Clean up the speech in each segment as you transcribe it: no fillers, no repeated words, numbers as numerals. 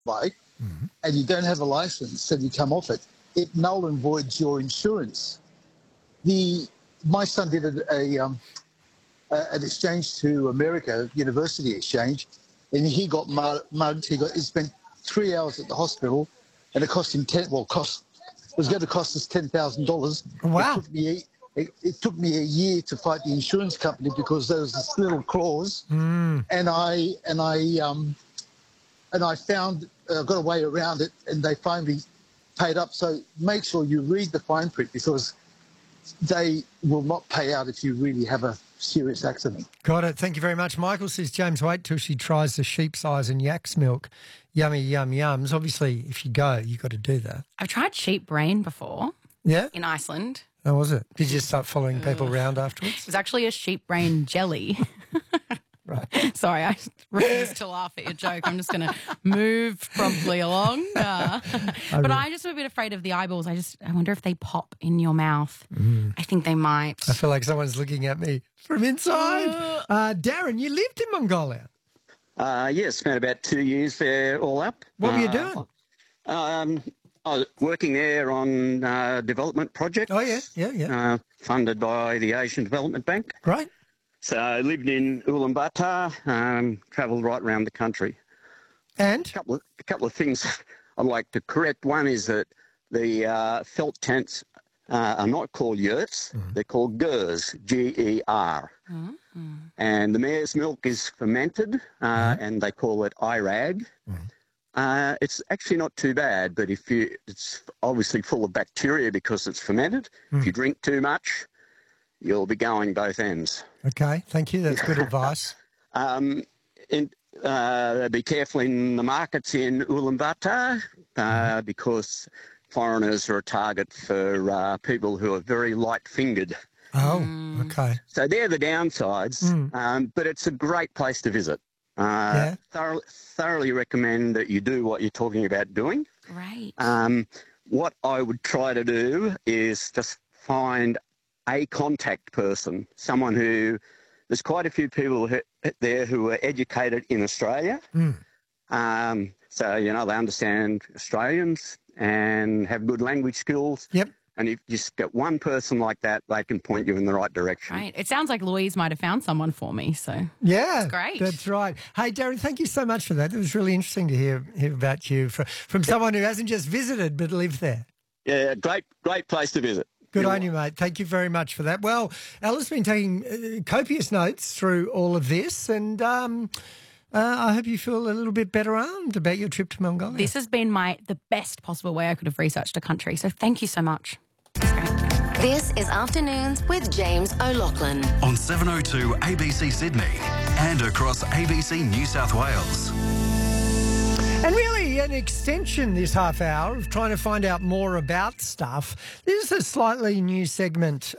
bike and you don't have a license and you come off it, it null and voids your insurance. My son did an exchange to America, university exchange, and he got mugged. He spent 3 hours at the hospital, and it cost him it was going to cost us $10,000. Wow. It took me a year to fight the insurance company because there was this little clause, and I found got a way around it, and they finally paid up. So make sure you read the fine print because they will not pay out if you really have a serious accident. Got it. Thank you very much. Michael says, James, wait till she tries the sheep's eyes and yak's milk. Yummy, yum, yums. Obviously, if you go, you've got to do that. I've tried sheep brain before. Yeah? In Iceland. How was it? Did you start following people around afterwards? It was actually a sheep brain jelly. Right. Sorry, I refuse to laugh at your joke. I'm just going to move promptly along. But I'm just a bit afraid of the eyeballs. I wonder if they pop in your mouth. I think they might. I feel like someone's looking at me from inside. Darren, you lived in Mongolia. Yes, spent about 2 years there all up. What were you doing? I was working there on development projects. Oh, yeah. Funded by the Asian Development Bank. Right. So I lived in Ulaanbaatar, travelled right around the country. And? A couple of things I'd like to correct. One is that the felt tents are not called yurts. They're called gers, G-E-R. And the mare's milk is fermented, and they call it irag. It's actually not too bad, but it's obviously full of bacteria because it's fermented. If you drink too much, you'll be going both ends. Okay, thank you. That's good advice. Be careful in the markets in Ulaanbaatar because foreigners are a target for people who are very light-fingered. Oh, okay. So they're the downsides, but it's a great place to visit. Thoroughly recommend that you do what you're talking about doing. Right. What I would try to do is just find a contact person, someone who, there's quite a few people there who are educated in Australia. So, they understand Australians and have good language skills. Yep. And if you just get one person like that, they can point you in the right direction. Right. It sounds like Louise might have found someone for me, so yeah, that's great. That's right. Hey, Darren, thank you so much for that. It was really interesting to hear about you from someone who hasn't just visited but lived there. Yeah, great place to visit. Good on you, mate. Thank you very much for that. Well, Ella's been taking copious notes through all of this, and I hope you feel a little bit better armed about your trip to Mongolia. This has been the best possible way I could have researched a country, so thank you so much. This is Afternoons with James O'Loughlin. On 702 ABC Sydney and across ABC New South Wales. And really an extension this half hour of trying to find out more about stuff. This is a slightly new segment.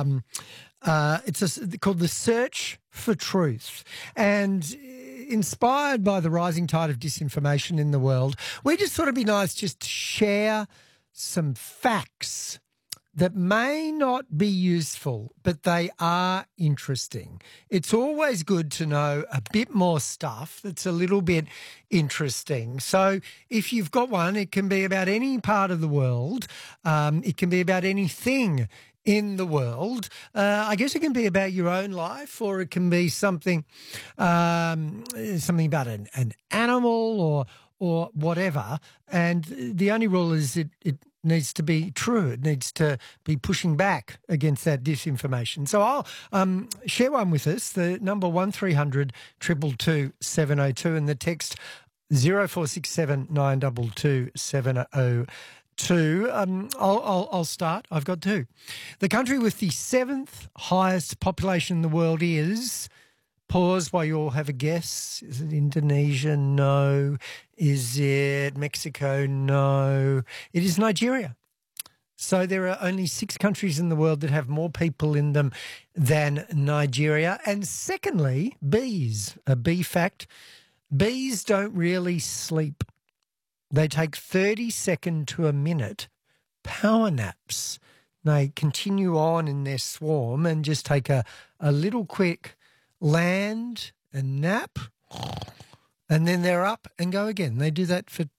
It's called The Search for Truth. And inspired by the rising tide of disinformation in the world, we just thought it'd be nice just to share some facts that may not be useful, but they are interesting. It's always good to know a bit more stuff that's a little bit interesting. So if you've got one, it can be about any part of the world. It can be about anything in the world. I guess it can be about your own life, or it can be something about an animal or whatever. And the only rule is it needs to be true. It needs to be pushing back against that disinformation. So I'll share one with us, the number 1300 222 702 and the text 0467 922 702. I'll start. I've got two. The country with the seventh highest population in the world is... Pause while you all have a guess. Is it Indonesia? No. Is it Mexico? No. It is Nigeria. So there are only 6 countries in the world that have more people in them than Nigeria. And secondly, bees. A bee fact. Bees don't really sleep. They take 30-second to a minute power naps. They continue on in their swarm and just take a little quick land and nap, and then they're up and go again. They do that for